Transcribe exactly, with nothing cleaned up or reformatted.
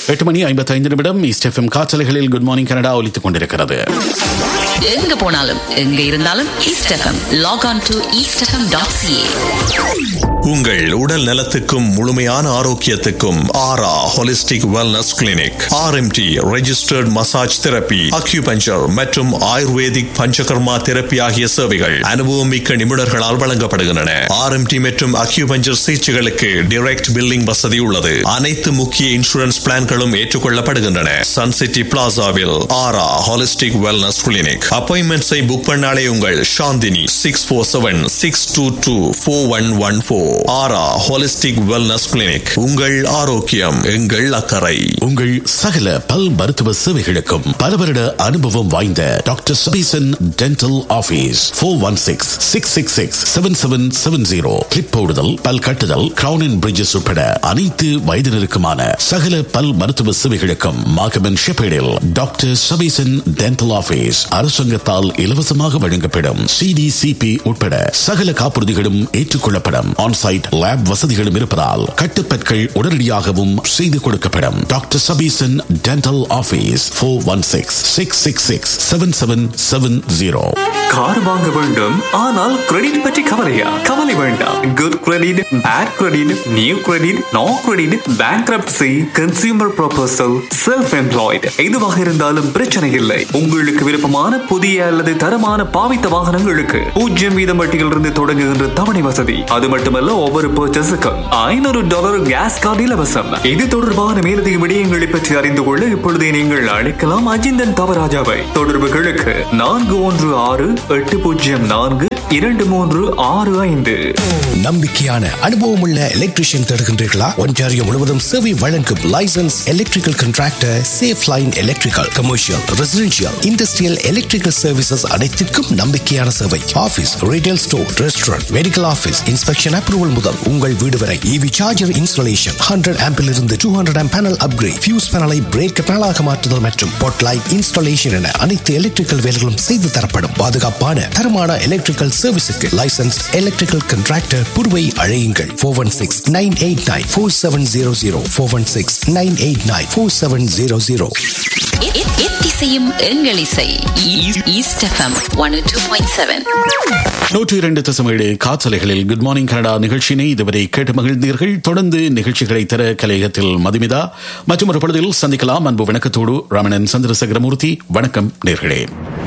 எட்டு மணி ஐம்பத்தி ஐந்து நிமிடம் ஈஸ்ட் எஃப்எம் காற்றலைகளில் குட் மார்னிங் கனடா ஒலித்துக் கொண்டிருக்கிறது. எங்க போனாலும் எங்க இருந்தாலும் east FM lock on to east FM dot CA. உங்கள் உடல் நலத்துக்கும் முழுமையான ஆரோக்கியத்துக்கும் ஆரா holistic wellness clinic, RMT registered massage therapy, acupuncture மற்றும் ஆயுர்வேதிக் பஞ்சகர்மா தெரப்பி ஆகிய சேவைகள் அனுபவம் மிக்க நிபுணர்களால் வழங்கப்படுகின்றன. ஆர்எம்டி மற்றும் அக்யூபஞ்சர் சிகிச்சைகளுக்கு டைரக்ட் பில்லிங் வசதி உள்ளது. அனைத்து முக்கிய இன்சூரன்ஸ் பிளான்களும் ஏற்றுக்கொள்ளப்படுகின்றன. சன் சிட்டி பிளாசாவில் ஆரா ஹோலிஸ்டிக் வெல்னஸ் கிளினிக். அப்பாயின்மெண்ட்ஸை புக் பண்ணாலே உங்கள் Chandni six four seven six two two four one one four. ஆரா ஹோலிஸ்டிக் வெல்னஸ் கிளினிக். உங்கள் ஆரோக்கியம் எங்கள் அக்கறை. உங்கள் சகல பல் மருத்துவ சேவைகளுக்கும் பல வருட அனுபவம் வாய்ந்த doctor Sabesan dental office four one six six six six seven seven seven zero. Clip போடுதல், பல் கட்டுதல், கிரவுன் அண்ட் பிரிட்ஜஸ் உட்பட அனைத்து வயதினருக்குமான சகல பல் மருத்துவ சேவைகளுக்கும் மாகமன் ஷெப்பேடில் டாக்டர் சபீசன் டென்டல் ஆபீஸ் அரசாங்கத்தால் இலவசமாக வழங்கப்படும் சிடிசிபி உட்பட சகல காப்புறுதிகளும் ஏற்றுக்கொள்ளப்படும். ஆன்சைட் லேப் வசதிகளும் இருப்பதால் கட்டுப்பற்கள் உடனடியாகவும் செய்து கொடுக்கப்படும். Doctor Sabesan dental office four one six six six six seven seven seven zero. Car வாங்க வேண்டும், ஆனால் கிரெடிட் பற்றி கவலையா? கவலை வேண்டாம். Good credit, bad credit, new credit, no credit, bankruptcy, consumer proposal, self employed, எதுவாக இருந்தாலும் பிரச்சனை இல்லை. உங்களுக்கு விருப்பமான புதிய அல்லது தரமான பாவித்த வாகனங்களுக்கு பூஜ்ஜியம் வீதம் வட்டியிலிருந்து தொடங்குகின்ற தவணை வசதி. அது மட்டுமல்ல, ஒவ்வொரு பர்ச்சேஸுக்கும் ஐநூறு டாலர் கேஸ் கார்டு இலவசம். இது தொடர்பான மேலதிக விடயங்களை பற்றி அறிந்து கொள்ள இப்பொழுதே நீங்கள் அழைக்கலாம் அஜிந்தன் தவராஜாவை. தொடர்புகளுக்கு நான்கு ஒன்று ஆறு எட்டு பூஜ்ஜியம் நான்கு இரண்டு மூன்று ஆறு ஐந்து. நம்பிக்கையான அனுபவமுள்ள எலக்ட்ரீஷியன் தேடுகின்றீர்களா? ஒன்டாரியோ முழுவதும் சேவை வழங்கும் licence electrical contractor safe line electrical, commercial, residential, industrial electrical services அனைத்திற்கும் நம்பிக்கையான சேவை. Office, retail store, restaurant, medical office, inspection approval முதல் உங்கள் வீடு வரை. இவி சார்ஜர் இன்ஸ்டாலேஷன், ஹண்ட்ரட் ஆம்பில் இருந்து two hundred amp panel upgrade, fuse பேனலை பிரேக் பேனலாக மாற்றுதல் மற்றும் பொட் லைட் இன்ஸ்டாலேஷன் என அனைத்து எலக்ட்ரிக்கல் வேலைகளும் செய்து தரப்படும். பாதுகாப்பான தரமான எலக்ட்ரிக்கல் சர்வீஸுக்கு லைசன்ஸ் எலக்ட்ரிக்கல் கான்ட்ராக்டர் புருவை அழையுங்கள். Four one six nine eight nine four seven zero zero four one six nine eight nine four seven zero zero. எத்திசையும் எங்கள் இசை east FM one two point seven. நூற்றி இரண்டு தசம் ஏழு காற்றலைகளில் குட் மார்னிங் கனடா நிகழ்ச்சியினை இதுவரை கேட்டு மகிழ்ந்தீர்கள். தொடர்ந்து நிகழ்ச்சிகளை தர கலையகத்தில் மதுமிதா மற்றும் ஒரு பொழுதில் சந்திக்கலாம். அன்பு வணக்கத்தோடு ராமணன் சந்திரசேகரமூர்த்தி. வணக்கம் நேர்களே.